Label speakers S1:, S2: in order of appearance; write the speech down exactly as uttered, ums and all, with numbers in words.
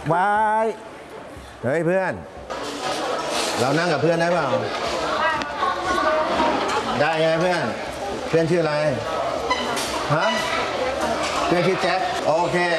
S1: วายเฮ้ยเพื่อน เรานั่งกับเพื่อนได้เปล่าได้ไงเพื่อนเพื่อนชื่ออะไรฮะเพื่อนชื่อแจ็คโอเค